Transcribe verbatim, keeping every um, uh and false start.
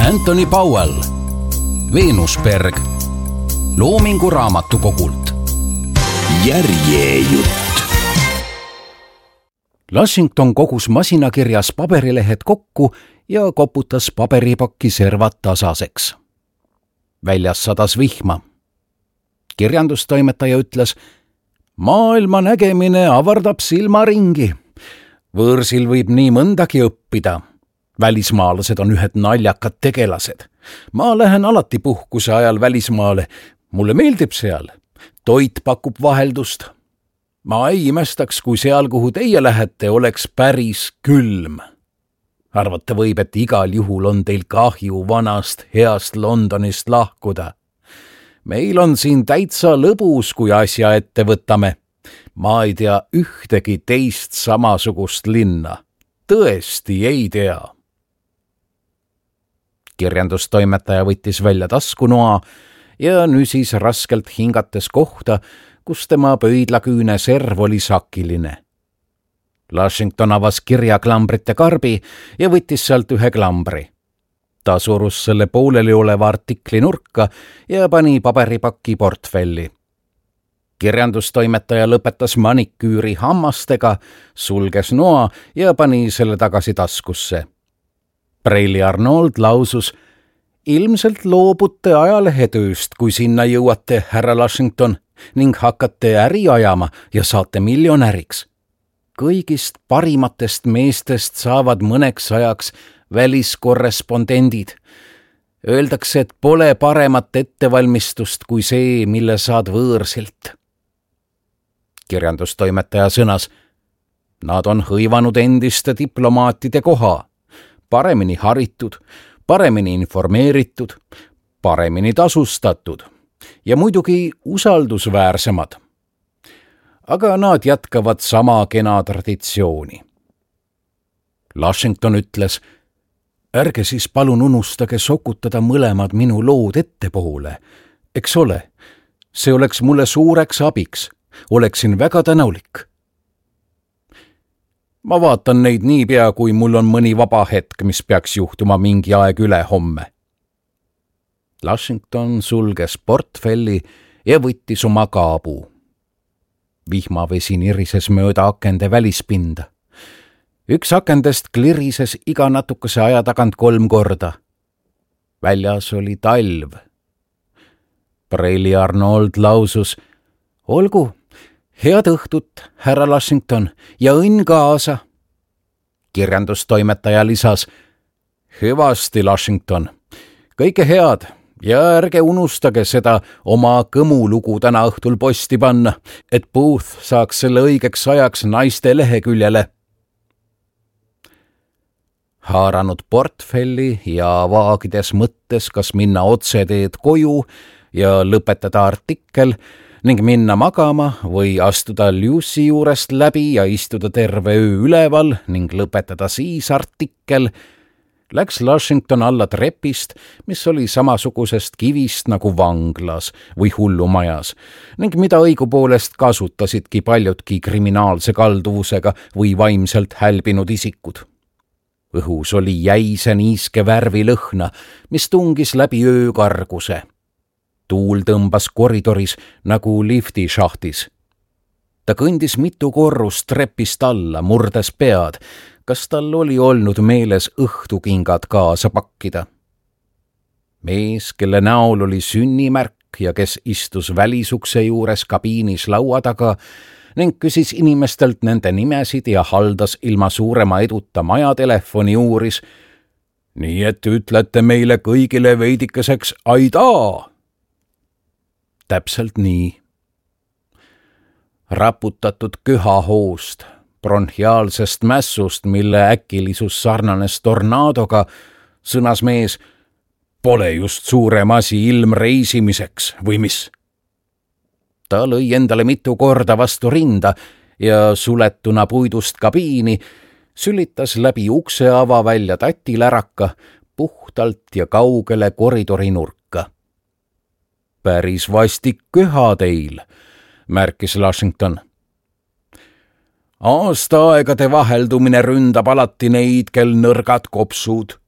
Anthony Powell, Veenusberg, Loomingu raamatukogult. Järjejutt. Lushington kogus masinakirjas paberilehed kokku ja koputas paberipakki servad tasaseks. Väljas sadas vihma. Kirjandustoimetaja ütles, maailma nägemine avardab silmaringi. Võõrsil võib nii mõndagi õppida. Välismaalased on ühed naljakad tegelased. Ma lähen alati puhkuse ajal välismaale. Mulle meeldib seal. Toit pakub vaheldust. Ma ei imestaks, kui seal, kuhu teie lähete, oleks päris külm. Arvata võib, et igal juhul on teil kahju vanast heast Londonist lahkuda. Meil on siin täitsa lõbus, kui asja ette võtame. Ma ei tea ühtegi teist samasugust linna. Tõesti ei tea. Kirjandustoimetaja võttis välja taskunoa ja nüsis raskelt hingates kohta, kus tema pöidlaküüne serv oli sakiline. Lushington avas kirjaklambrite karbi ja võttis sealt ühe klambri. Ta surus selle pooleli oleva artikli nurka ja pani paberipakki portfelli. Kirjandustoimetaja lõpetas maniküüri hammastega, sulges noa ja pani selle tagasi taskusse. Preili Arnold lausus, ilmselt loobute ajalehetööst, kui sinna jõuate, härra Lushington, ning hakkate äri ajama ja saate miljonäriks. Kõigist parimatest meestest saavad mõneks ajaks väliskorrespondendid. Öeldakse, et pole paremat ettevalmistust kui see, mille saad võõrsilt. Kirjandustoimetaja sõnas, nad on hõivanud endiste diplomaatide koha. Paremini haritud, paremini informeeritud, paremini tasustatud ja muidugi usaldusväärsemad. Aga nad jätkavad sama kena traditsiooni. Lushington ütles, ärge siis palun unustage sokutada mõlemad minu lood ettepoole. Eks ole, see oleks mulle suureks abiks. Oleksin väga tänulik. Ma vaatan neid niipea, kui mul on mõni vaba hetk, mis peaks juhtuma mingi aeg üle homme. Lushington sulges portfelli ja võttis oma kaabu. Vihmavesi nirises mööda akende välispinda. Üks akendest klirises iga natukese aja tagant kolm korda. Väljas oli talv. Preili Arnold lausus, olgu, head õhtut, härra Lushington, ja õnn kaasa. Kirjandustoimetaja lisas, hüvasti, Lushington, kõike head ja ärge unustage seda oma kõmulugu täna õhtul posti panna, et Booth saaks selle õigeks ajaks naiste leheküljele. Haaranud portfelli ja vaagides mõttes, kas minna otseteed koju ja lõpetada artikkel, ning minna magama või astuda Lucy juurest läbi ja istuda terve öö üleval ning lõpetada siis artikkel, läks Lushington alla trepist, mis oli samasugusest kivist nagu vanglas või hullumajas ning mida õigupoolest kasutasidki paljudki kriminaalse kalduvusega või vaimselt hälbinud isikud. Õhus oli jäise niiske värvi lõhna, mis tungis läbi öökarguse. Tuul tõmbas koridoris nagu lifti šahtis. Ta kõndis mitu korrust trepist alla, murdes pead, kas tal oli olnud meeles õhtukingad kaasa pakkida. Mees, kelle näol oli sünnimärk ja kes istus välisukse juures kabiinis laua taga ning küsis inimestelt nende nimesid ja haldas ilma suurema eduta majatelefoni uuris, nii et ütlete meile kõigile veidikeseks aidaa. Täpselt nii. Raputatud köhahoost, bronhiaalsest mässust, mille äkilisus sarnanes tornaadoga, sõnas mees, pole just suurem asi ilm reisimiseks, või mis? Ta lõi endale mitu korda vastu rinda ja suletuna puidust kabiini sülitas läbi ukse ava välja tatiläraka puhtalt ja kaugele koridori nurka. Päris vastik köha teil, märkis Lushington. Aastaaegade vaheldumine ründab alati neid, kel nõrgad kopsud.